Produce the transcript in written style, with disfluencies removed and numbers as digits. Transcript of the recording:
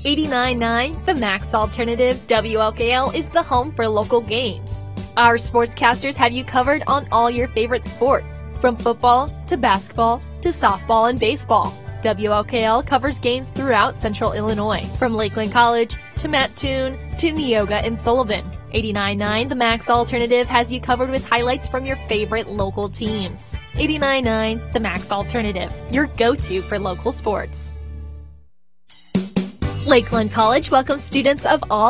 89.9 The Max Alternative WLKL is the home for local games. Our sportscasters have you covered on all your favorite sports, from football to basketball to softball and baseball. WLKL covers games throughout Central Illinois, from Lakeland College to Mattoon to Neoga and Sullivan. 89.9 The Max Alternative has you covered with highlights from your favorite local teams. 89.9 The Max Alternative, your go-to for local sports. Lakeland College welcomes students of all